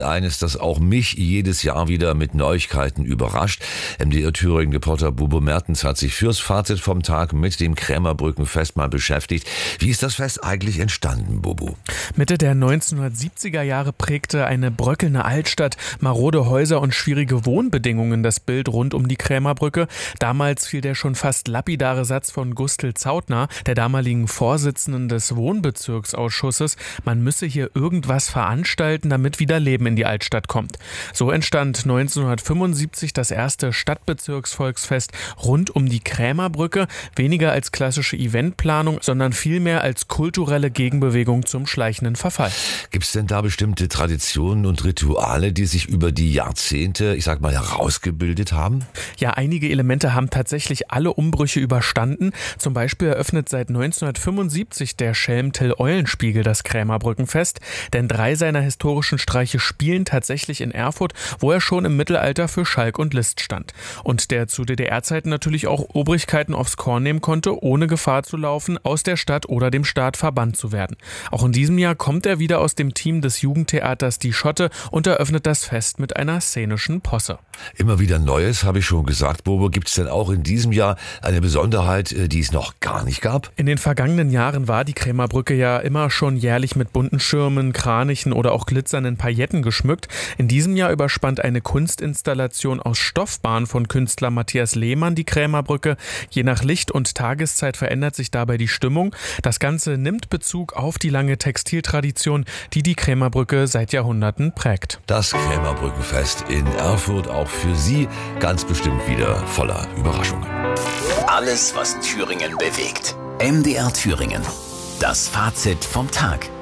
Eines, das auch mich jedes Jahr wieder mit Neuigkeiten überrascht. MDR Thüringen-Reporter Bobo Mertens hat sich fürs Fazit vom Tag mit dem Krämerbrückenfest mal beschäftigt. Wie ist das Fest eigentlich entstanden, Bobo? Mitte der 1970er Jahre prägte eine bröckelnde Altstadt, marode Häuser und schwierige Wohnbedingungen das Bild rund um die Krämerbrücke. Damals fiel der schon fast lapidare Satz von Gustl Zautner, der damaligen Vorsitzenden des Wohnbezirksausschusses, man müsse hier irgendwas veranstalten, damit wieder Leben in die Altstadt kommt. So entstand 1975 das erste Stadtbezirksvolksfest rund um die Krämerbrücke, weniger als klassische Eventplanung, sondern vielmehr als kulturelle Gegenbewegung zum schleichenden Verfall. Gibt es denn da bestimmte Traditionen und Rituale, die sich über die Jahrzehnte, herausgebildet haben? Ja, einige Elemente haben tatsächlich alle Umbrüche überstanden. Zum Beispiel eröffnet seit 1975 der Schelm Till Eulenspiegel das Krämerbrückenfest, denn 3 seiner historischen Streiche spielen tatsächlich in Erfurt, wo er schon im Mittelalter für Schalk und List stand. Und der zu DDR-Zeiten natürlich auch Obrigkeiten aufs Korn nehmen konnte, ohne Gefahr zu laufen, aus der Stadt oder dem Staat verbannt zu werden. Auch in diesem Jahr kommt er wieder aus dem Team des Jugendtheaters Die Schotte und eröffnet das Fest mit einer szenischen Posse. Immer wieder Neues, habe ich schon gesagt, Bobo. Gibt es denn auch in diesem Jahr eine Besonderheit, die es noch gar nicht gab? In den vergangenen Jahren war die Krämerbrücke ja immer schon jährlich mit bunten Schirmen, Kranichen oder auch glitzernden Pailletten geschmückt. In diesem Jahr überspannt eine Kunstinstallation aus Stoffbahn von Künstler Matthias Lehmann die Krämerbrücke. Je nach Licht und Tageszeit verändert sich dabei die Stimmung. Das Ganze nimmt Bezug auf die lange Textiltradition, die die Krämerbrücke seit Jahrhunderten prägt. Das Krämerbrückenfest in Erfurt auch für Sie ganz bestimmt wieder voller Überraschungen. Alles, was Thüringen bewegt. MDR Thüringen. Das Fazit vom Tag.